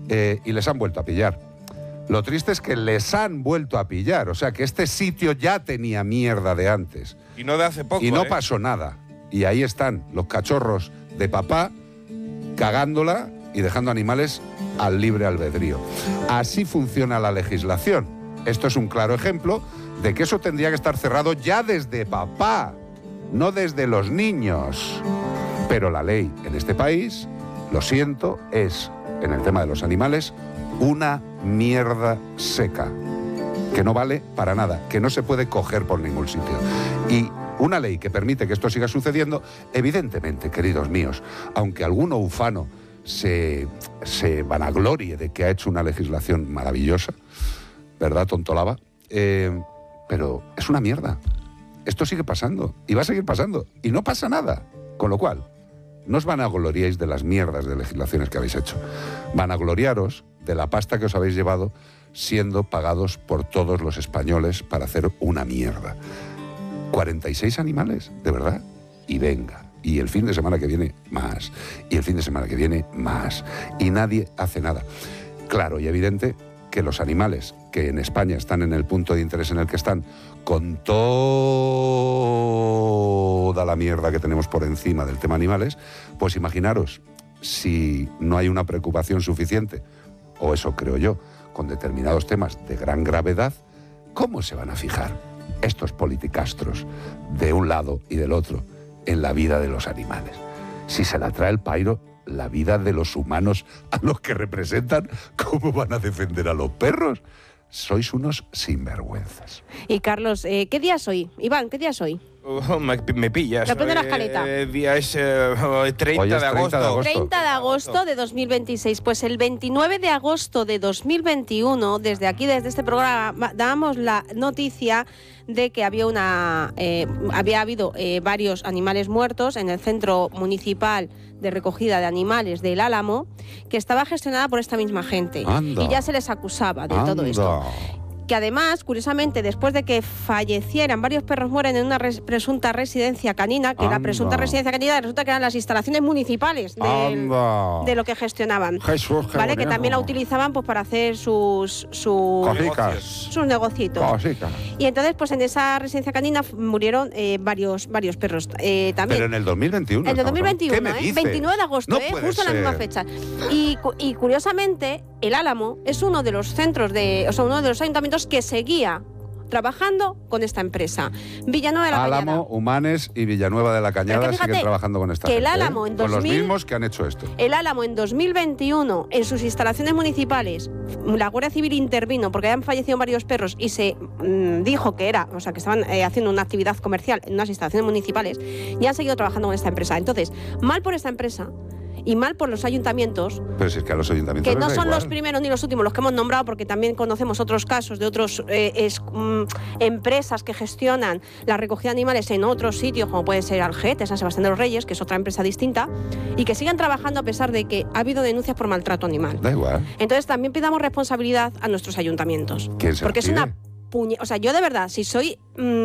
y les han vuelto a pillar. Lo triste es que les han vuelto a pillar, o sea que este sitio ya tenía mierda de antes. Y no de hace poco. Y no pasó nada. Y ahí están los cachorros de papá cagándola y dejando animales al libre albedrío. Así funciona la legislación. Esto es un claro ejemplo de que eso tendría que estar cerrado ya desde papá, no desde los niños. Pero la ley en este país, lo siento, es, en el tema de los animales, una mierda seca, que no vale para nada, que no se puede coger por ningún sitio. Y una ley que permite que esto siga sucediendo, evidentemente, queridos míos, aunque alguno ufano se vanaglorie de que ha hecho una legislación maravillosa, ¿verdad, tontolaba? Pero es una mierda. Esto sigue pasando y va a seguir pasando y no pasa nada. Con lo cual, no os vanagloriéis de las mierdas de legislaciones que habéis hecho. Vanagloriaros de la pasta que os habéis llevado siendo pagados por todos los españoles para hacer una mierda. 46 animales, de verdad, y venga. Y el fin de semana que viene, más. Y el fin de semana que viene, más. Y nadie hace nada. Claro y evidente que los animales que en España están en el punto de interés en el que están, con toda la mierda que tenemos por encima del tema animales, pues imaginaros, si no hay una preocupación suficiente, o eso creo yo, con determinados temas de gran gravedad, ¿cómo se van a fijar estos politicastros de un lado y del otro en la vida de los animales? Si se la trae el pairo la vida de los humanos a los que representan, ¿cómo van a defender a los perros? Sois unos sinvergüenzas. Y Carlos, ¿qué día es hoy? Iván, ¿qué día es hoy? Me pillas. Depende de la escaleta. El día es 30 de agosto. 30 de agosto de 2026. Pues el 29 de agosto de 2021, desde aquí, desde este programa, dábamos la noticia de que había habido varios animales muertos en el Centro Municipal de Recogida de Animales del Álamo, que estaba gestionada por esta misma gente. Anda. Y ya se les acusaba de todo esto. Que además, curiosamente, después de que fallecieran, varios perros mueren en una presunta residencia canina, que la presunta residencia canina resulta que eran las instalaciones municipales de lo que gestionaban. Jesús, qué ¿vale? bonito. Que también la utilizaban pues para hacer sus negocitos. Cositas. Y entonces, pues en esa residencia canina murieron varios perros. También. Pero en el 2021. En el 2021, ¿Qué me dices? 29 de agosto, No puede justo en la misma ser. fecha. Y curiosamente, el Álamo es uno de los centros uno de los ayuntamientos que seguía trabajando con esta empresa. Villanueva de la Cañada. Álamo, Humanes y Villanueva de la Cañada Pero que fíjate siguen trabajando con esta que el gente, Álamo en con 2000 los mismos que han hecho esto. El Álamo en 2021, en sus instalaciones municipales, la Guardia Civil intervino porque habían fallecido varios perros y se dijo que que estaban haciendo una actividad comercial en unas instalaciones municipales y han seguido trabajando con esta empresa. Entonces, mal por esta empresa y mal por los ayuntamientos, Pero si es que a los ayuntamientos que no les da son igual. los primeros ni los últimos los que hemos nombrado, porque también conocemos otros casos de otras empresas que gestionan la recogida de animales en otros sitios, como puede ser Algete, San Sebastián de los Reyes, que es otra empresa distinta, y que siguen trabajando a pesar de que ha habido denuncias por maltrato animal. Da igual. Entonces también pidamos responsabilidad a nuestros ayuntamientos. ¿Quién se Porque la es una pide? O sea, yo de verdad, si soy...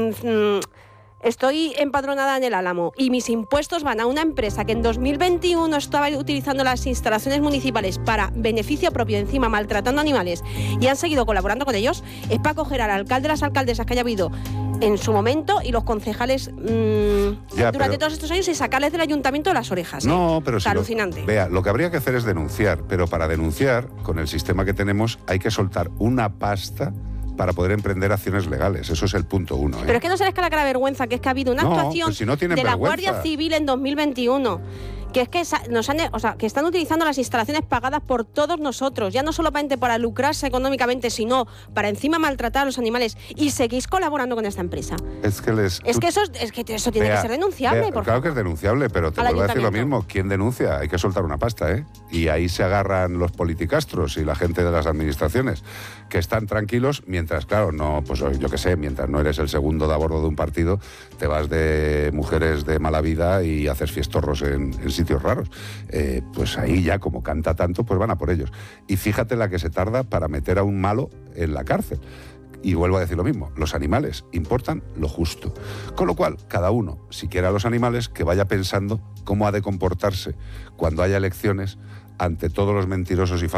estoy empadronada en el Álamo y mis impuestos van a una empresa que en 2021 estaba utilizando las instalaciones municipales para beneficio propio, encima maltratando animales, y han seguido colaborando con ellos, es para coger al alcalde, las alcaldesas que haya habido en su momento y los concejales durante todos estos años y sacarles del ayuntamiento las orejas. No, pero es alucinante. Vea, lo que habría que hacer es denunciar, pero para denunciar, con el sistema que tenemos, hay que soltar una pasta para poder emprender acciones legales. Eso es el punto 1. Pero es que no se les cae la cara vergüenza, que es que ha habido una actuación pues si no tienen de la vergüenza. Guardia Civil en 2021, que es que que están utilizando las instalaciones pagadas por todos nosotros, ya no solamente para lucrarse económicamente, sino para encima maltratar a los animales, y seguís colaborando con esta empresa. Es que eso tiene que ser denunciable, por claro favor. que es denunciable, pero te Al vuelvo a decir lo ayuntamiento. mismo. ¿Quién denuncia? Hay que soltar una pasta, ¿eh? Y ahí se agarran los politicastros y la gente de las administraciones, que están tranquilos mientras, claro, no, pues yo qué sé, mientras no eres el segundo de a bordo de un partido, te vas de mujeres de mala vida y haces fiestorros en sitios raros. Pues ahí ya, como canta tanto, pues van a por ellos. Y fíjate la que se tarda para meter a un malo en la cárcel. Y vuelvo a decir lo mismo, los animales importan lo justo. Con lo cual, cada uno, si quiere a los animales, que vaya pensando cómo ha de comportarse cuando haya elecciones ante todos los mentirosos y